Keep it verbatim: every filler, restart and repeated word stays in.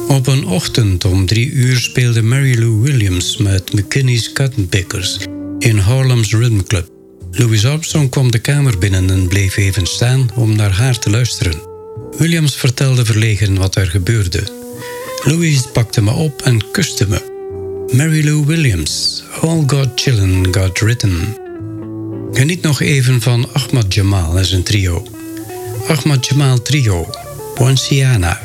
Op een ochtend om drie uur speelde Mary Lou Williams met McKinney's Cotton Pickers in Harlem's Rhythm Club. Louis Armstrong kwam de kamer binnen en bleef even staan om naar haar te luisteren. Williams vertelde verlegen wat er gebeurde. Louis pakte me op en kuste me. Mary Lou Williams, All Got Chillin' Got Written. Geniet nog even van Ahmad Jamal en zijn trio. Ahmad Jamal Trio, Poinciana.